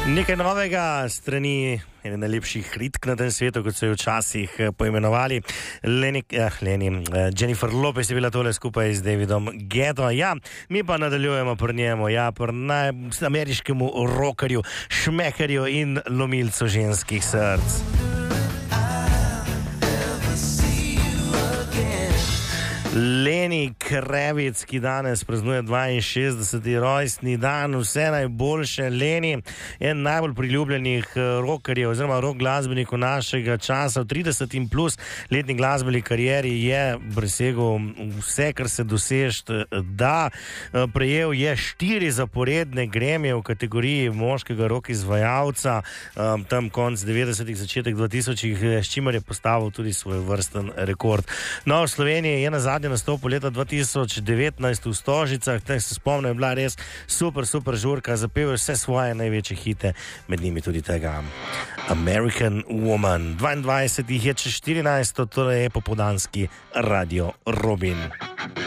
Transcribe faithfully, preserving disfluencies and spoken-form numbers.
Nekaj novega strani ene najlepših ritk na tem svetu, kot so jo včasih poimenovali. Leni, eh, Leni, eh, Jennifer Lopez je bila tole skupaj z Davidom Guetto. Ja, mi pa nadaljujemo pri njemu, ja, pri ameriškemu rockerju, šmekerju in lomilcu ženskih src. Lenny Kravitz, ki danes praznuje dvainšestdeseti rojstni dan, vse najboljše. Lenny, en najbolj priljubljenih rockerjev oziroma rock glasbenikov našega časa, v trideset in plus letni glasbeni karieri je presegel vse, kar se dosežeti da. Prejel je štiri zaporedne Grammyje v kategoriji moškega rock izvajalca, tam konc devetdesetih, začetek dvatisočih, s čimer je postavil tudi svoj vrsten rekord. No, v Sloveniji je nazadnje nastopil leta dva tisoč devetnajst v Stožicah, tak se spomnim, je bila res super, super žurka, zapel vse svoje največje hite, med njimi tudi tega American Woman. dvaindvajset jih je čez štirinajst, torej je popoldanski Radio Robin.